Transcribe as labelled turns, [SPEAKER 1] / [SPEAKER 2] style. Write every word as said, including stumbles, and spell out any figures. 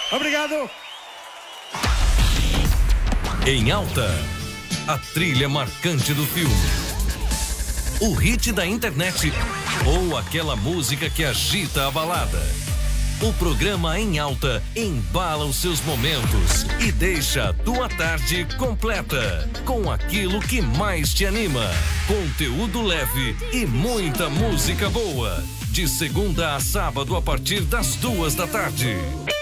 [SPEAKER 1] Obrigado.
[SPEAKER 2] Em Alta, a trilha marcante do filme, o hit da internet ou aquela música que agita a balada. O programa Em Alta embala os seus momentos e deixa a tua tarde completa com aquilo que mais te anima. Conteúdo leve e muita música boa. De segunda a sábado a partir das duas da tarde.